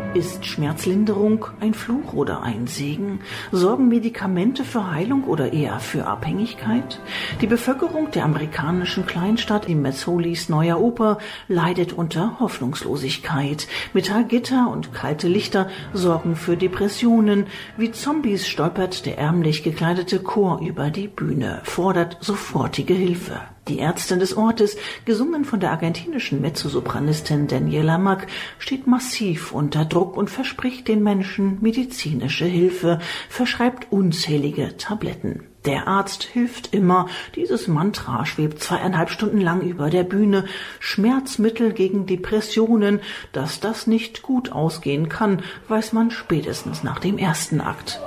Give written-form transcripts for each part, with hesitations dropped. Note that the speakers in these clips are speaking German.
Ist Schmerzlinderung ein Fluch oder ein Segen? Sorgen Medikamente für Heilung oder eher für Abhängigkeit? Die Bevölkerung der amerikanischen Kleinstadt in Mazzolis Neuer Oper leidet unter Hoffnungslosigkeit. Metallgitter und kalte Lichter sorgen für Depressionen. Wie Zombies stolpert der ärmlich gekleidete Chor über die Bühne, fordert sofortige Hilfe. Die Ärztin des Ortes, gesungen von der argentinischen Mezzosopranistin Daniela Mack, steht massiv unter Druck und verspricht den Menschen medizinische Hilfe, verschreibt unzählige Tabletten. Der Arzt hilft immer. Dieses Mantra schwebt 2,5 Stunden lang über der Bühne. Schmerzmittel gegen Depressionen. Dass das nicht gut ausgehen kann, weiß man spätestens nach dem ersten Akt.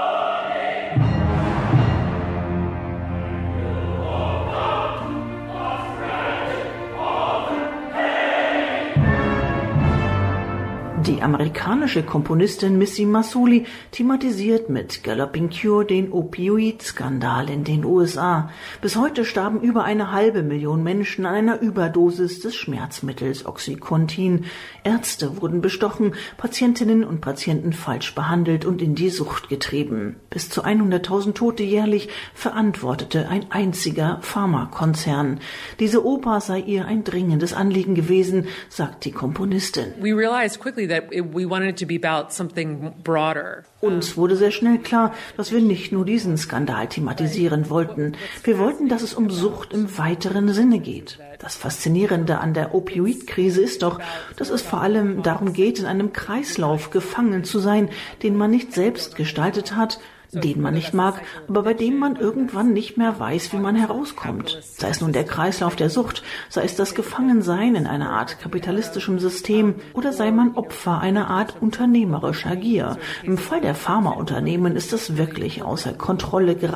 Die amerikanische Komponistin Missy Mazzoli thematisiert mit Galloping Cure den Opioid-Skandal in den USA. Bis heute starben über 500.000 Menschen an einer Überdosis des Schmerzmittels Oxycontin. Ärzte wurden bestochen, Patientinnen und Patienten falsch behandelt und in die Sucht getrieben. Bis zu 100.000 Tote jährlich verantwortete ein einziger Pharmakonzern. Diese Oper sei ihr ein dringendes Anliegen gewesen, sagt die Komponistin. We realized quickly that we wanted it to be about something broader. Uns wurde sehr schnell klar, dass wir nicht nur diesen Skandal thematisieren wollten. Wir wollten, dass es um Sucht im weiteren Sinne geht. Das Faszinierende an der Opioid-Krise ist doch, dass es vor allem darum geht, in einem Kreislauf gefangen zu sein, den man nicht selbst gestaltet hat, den man nicht mag, aber bei dem man irgendwann nicht mehr weiß, wie man herauskommt. Sei es nun der Kreislauf der Sucht, sei es das Gefangensein in einer Art kapitalistischem System oder sei man Opfer einer Art unternehmerischer Gier. Im Fall der Pharmaunternehmen ist das wirklich außer Kontrolle geraten.